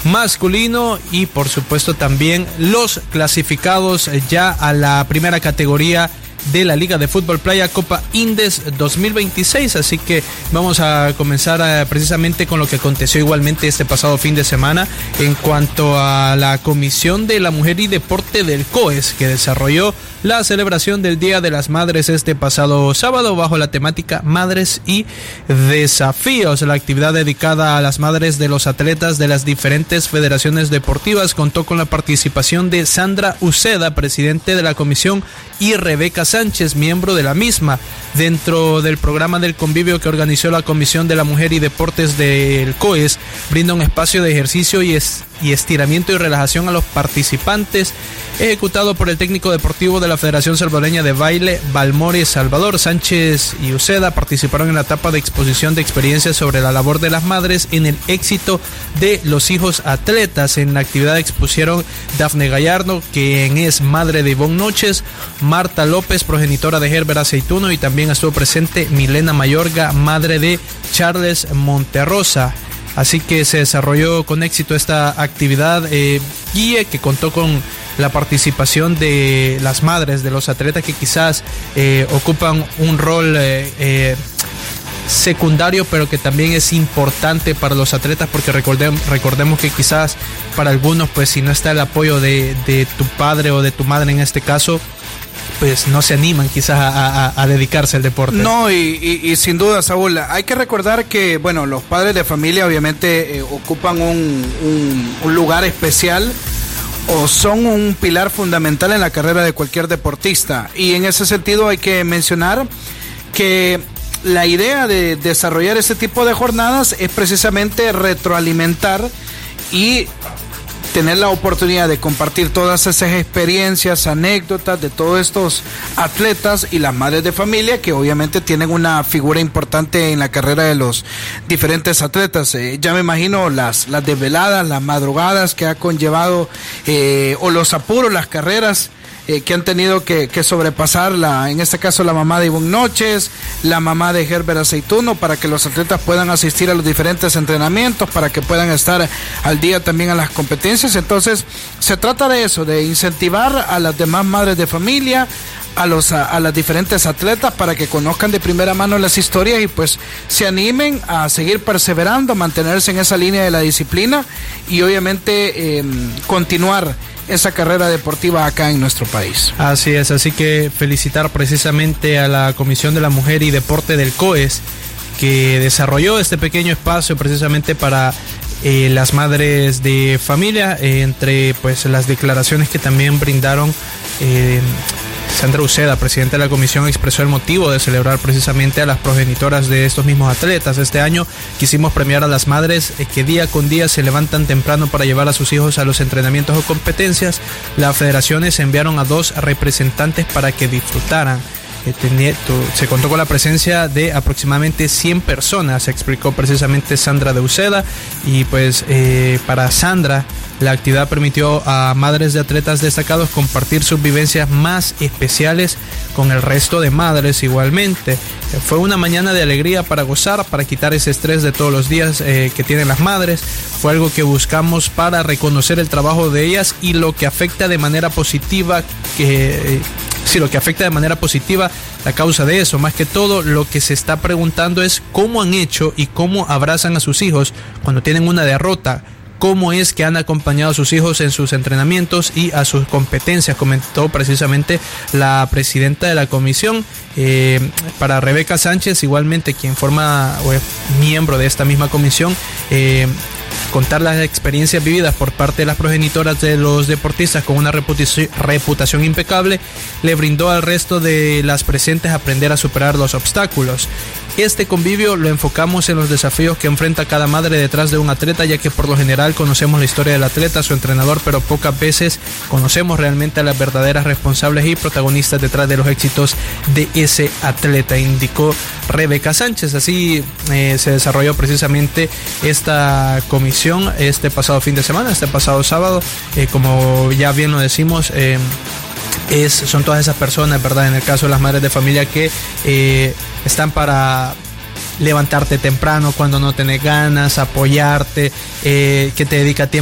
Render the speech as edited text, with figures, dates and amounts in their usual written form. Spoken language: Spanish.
masculino y por supuesto también los clasificados ya a la primera categoría de la Liga de Fútbol Playa Copa Indes 2026, así que vamos a comenzar precisamente con lo que aconteció igualmente este pasado fin de semana en cuanto a la Comisión de la Mujer y Deporte del COES, que desarrolló la celebración del Día de las Madres este pasado sábado bajo la temática Madres y Desafíos. La actividad dedicada a las madres de los atletas de las diferentes federaciones deportivas contó con la participación de Sandra Uceda, presidente de la comisión, y Rebeca Sánchez, miembro de la misma. Dentro del programa del convivio que organizó la Comisión de la Mujer y Deportes del COES, brinda un espacio de ejercicio y estiramiento y relajación a los participantes, ejecutado por el técnico deportivo de la Federación Salvadoreña de Baile, Balmore Salvador. Sánchez y Uceda participaron en la etapa de exposición de experiencias sobre la labor de las madres en el éxito de los hijos atletas. En la actividad expusieron Dafne Gallardo, quien es madre de Ivonne Noches, Marta López, progenitora de Herbert Aceituno, y también estuvo presente Milena Mayorga, madre de Charles Monterrosa. Así que se desarrolló con éxito esta actividad guía que contó con la participación de las madres de los atletas que quizás ocupan un rol secundario, pero que también es importante para los atletas, porque recordemos que quizás para algunos, pues si no está el apoyo de tu padre o de tu madre en este caso, pues no se animan quizás a dedicarse al deporte. No, y sin duda, Saúl, hay que recordar que, bueno, los padres de familia obviamente ocupan un lugar especial o son un pilar fundamental en la carrera de cualquier deportista, y en ese sentido hay que mencionar que la idea de desarrollar este tipo de jornadas es precisamente retroalimentar y tener la oportunidad de compartir todas esas experiencias, anécdotas de todos estos atletas y las madres de familia, que obviamente tienen una figura importante en la carrera de los diferentes atletas. Ya me imagino las desveladas, las madrugadas que ha conllevado, o los apuros, las carreras que han tenido que sobrepasar, en este caso la mamá de Ivonne Noches, la mamá de Herbert Aceituno, para que los atletas puedan asistir a los diferentes entrenamientos, para que puedan estar al día también a las competencias. Entonces se trata de eso, de incentivar a las demás madres de familia, a las diferentes atletas, para que conozcan de primera mano las historias y pues se animen a seguir perseverando, a mantenerse en esa línea de la disciplina y obviamente continuar esa carrera deportiva acá en nuestro país. Así es, así que felicitar precisamente a la Comisión de la Mujer y Deporte del COES, que desarrolló este pequeño espacio precisamente para las madres de familia, entre pues las declaraciones que también brindaron. Sandra Uceda, presidenta de la comisión, expresó el motivo de celebrar precisamente a las progenitoras de estos mismos atletas. Este año quisimos premiar a las madres que día con día se levantan temprano para llevar a sus hijos a los entrenamientos o competencias. Las federaciones enviaron a 2 representantes para que disfrutaran. Se contó con la presencia de aproximadamente 100 personas, explicó precisamente Sandra de Uceda, y pues para Sandra la actividad permitió a madres de atletas destacados compartir sus vivencias más especiales con el resto de madres igualmente. Fue una mañana de alegría para gozar, para quitar ese estrés de todos los días que tienen las madres. Fue algo que buscamos para reconocer el trabajo de ellas y lo que afecta de manera positiva la causa de eso. Más que todo, lo que se está preguntando es cómo han hecho y cómo abrazan a sus hijos cuando tienen una derrota. Cómo es que han acompañado a sus hijos en sus entrenamientos y a sus competencias, comentó precisamente la presidenta de la comisión. Para Rebeca Sánchez, igualmente, quien forma o es miembro de esta misma comisión, contar las experiencias vividas por parte de las progenitoras de los deportistas con una reputación impecable le brindó al resto de las presentes aprender a superar los obstáculos. Este convivio lo enfocamos en los desafíos que enfrenta cada madre detrás de un atleta, ya que por lo general conocemos la historia del atleta, su entrenador, pero pocas veces conocemos realmente a las verdaderas responsables y protagonistas detrás de los éxitos de ese atleta, indicó Rebeca Sánchez. Así se desarrolló precisamente esta comisión este pasado fin de semana, este pasado sábado. Como ya bien lo decimos, son todas esas personas, ¿verdad? En el caso de las madres de familia que están para levantarte temprano cuando no tenés ganas, apoyarte, que te dedica tiempo